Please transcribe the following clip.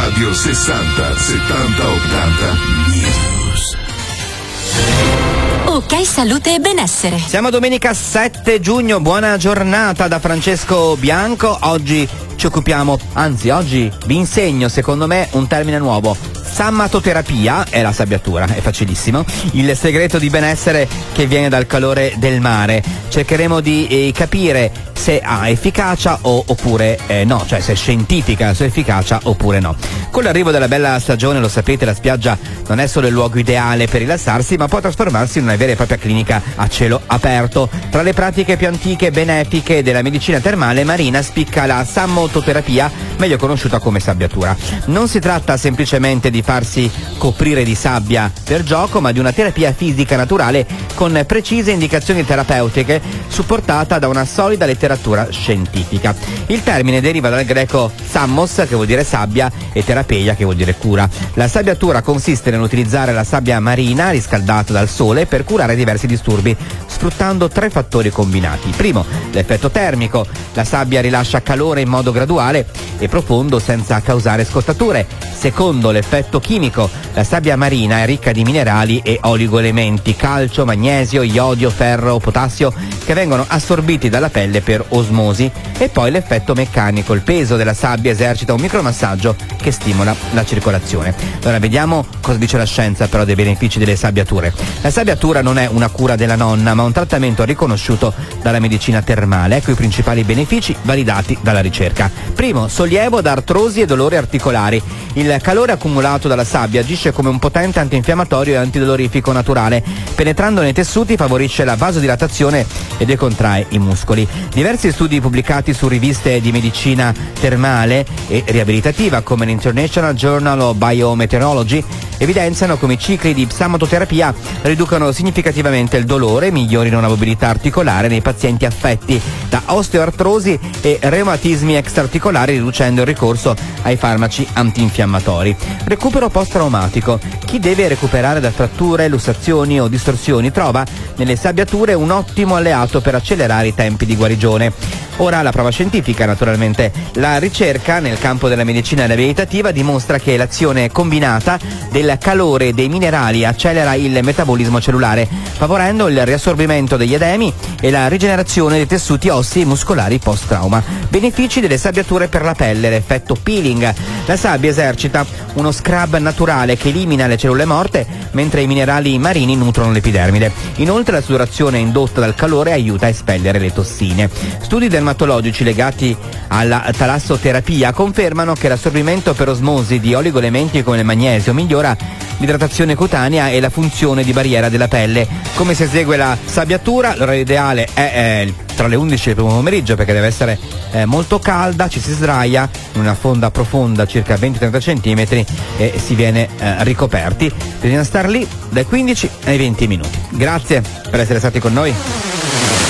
Radio 60 70 80 News. Ok, salute e benessere. Siamo domenica 7 giugno, buona giornata da Francesco Bianco. Oggi ci occupiamo, anzi oggi vi insegno secondo me un termine nuovo. Sammatoterapia è la sabbiatura, è facilissimo. Il segreto di benessere che viene dal calore del mare. Cercheremo di capire se ha efficacia oppure no, cioè se è scientifica la sua efficacia oppure no. Con l'arrivo della bella stagione, lo sapete, la spiaggia non è solo il luogo ideale per rilassarsi, ma può trasformarsi in una vera e propria clinica a cielo aperto. Tra le pratiche più antiche e benefiche della medicina termale marina spicca la sammatoterapia, meglio conosciuta come sabbiatura. Non si tratta semplicemente di farsi coprire di sabbia per gioco, ma di una terapia fisica naturale con precise indicazioni terapeutiche, supportata da una solida letteratura scientifica. Il termine deriva dal greco sammos, che vuol dire sabbia, e terapeia, che vuol dire cura. La sabbiatura consiste nell'utilizzare la sabbia marina riscaldata dal sole per curare diversi disturbi, sfruttando 3 fattori combinati. Primo, l'effetto termico. La sabbia rilascia calore in modo graduale e profondo senza causare scottature. Secondo, l'effetto chimico. La sabbia marina è ricca di minerali e oligoelementi, calcio, magnesio, iodio, ferro, potassio, che vengono assorbiti dalla pelle per osmosi. E poi l'effetto meccanico. Il peso della sabbia esercita un micromassaggio che stimola la circolazione. Allora vediamo cosa dice la scienza però dei benefici delle sabbiature. La sabbiatura non è una cura della nonna, ma un trattamento riconosciuto dalla medicina termale. Ecco i principali benefici validati dalla ricerca. Primo, sollievo da artrosi e dolori articolari. Il calore accumulato dalla sabbia agisce come un potente antinfiammatorio e antidolorifico naturale. Penetrando nei tessuti favorisce la vasodilatazione e decontrae i muscoli. Diversi studi pubblicati su riviste di medicina termale e riabilitativa come l'International Journal of Biometeorology evidenziano come i cicli di sammatoterapia riducono significativamente il dolore, migliorino la mobilità articolare nei pazienti affetti da osteoartrosi e reumatismi extraarticolari, riducendo il ricorso ai farmaci antinfiammatori. Recupero post-traumatico. Chi deve recuperare da fratture, lussazioni o distorsioni trova nelle sabbiature un ottimo alleato per accelerare i tempi di guarigione. Ora la prova scientifica, naturalmente. La ricerca nel campo della medicina riabilitativa dimostra che l'azione combinata del calore e dei minerali accelera il metabolismo cellulare, favorendo il riassorbimento degli edemi e la rigenerazione dei tessuti ossei e muscolari post-trauma. Benefici delle sabbiature per la pelle: l'effetto peeling. La sabbia esercita uno scrub naturale che elimina le cellule morte, mentre i minerali marini nutrono l'epidermide. Inoltre la sudorazione indotta dal calore aiuta a espellere le tossine. Studi dermatologici legati alla talassoterapia confermano che l'assorbimento per osmosi di oligoelementi come il magnesio migliora l'idratazione cutanea e la funzione di barriera della pelle. Come si esegue la sabbiatura? L'orario ideale è tra le 11 del primo pomeriggio, perché deve essere molto calda, ci si sdraia in una fonda profonda circa 20-30 cm e si viene ricoperti. Bisogna star lì dai 15 ai 20 minuti. Grazie per essere stati con noi.